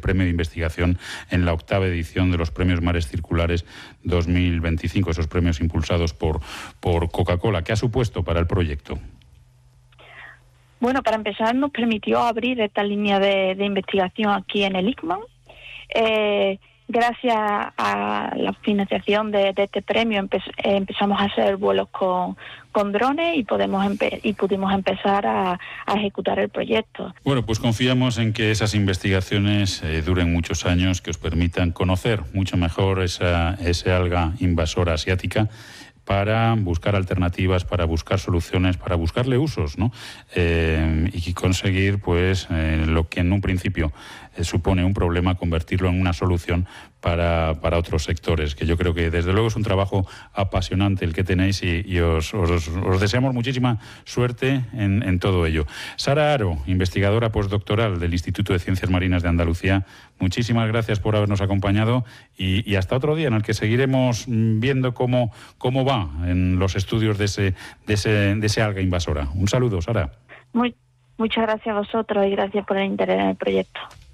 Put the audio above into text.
premio de investigación en la 8ª edición de los premios Mares Circulares 2025, esos premios impulsados por Coca-Cola. ¿Qué ha supuesto para el proyecto? Bueno, para empezar nos permitió abrir esta línea de investigación aquí en el ICMAN. Gracias a la financiación de este premio empezamos a hacer vuelos con drones y pudimos empezar a ejecutar el proyecto. Bueno, pues confiamos en que esas investigaciones duren muchos años, que os permitan conocer mucho mejor esa alga invasora asiática, para buscar alternativas, para buscar soluciones, para buscarle usos, ¿no? Y conseguir, pues, lo que en un principio supone un problema, convertirlo en una solución para otros sectores, que yo creo que desde luego es un trabajo apasionante el que tenéis y os deseamos muchísima suerte en todo ello. Sara Haro, investigadora postdoctoral del Instituto de Ciencias Marinas de Andalucía, muchísimas gracias por habernos acompañado y hasta otro día en el que seguiremos viendo cómo va en los estudios de ese alga invasora. Un saludo, Sara. Muchas gracias a vosotros y gracias por el interés en el proyecto.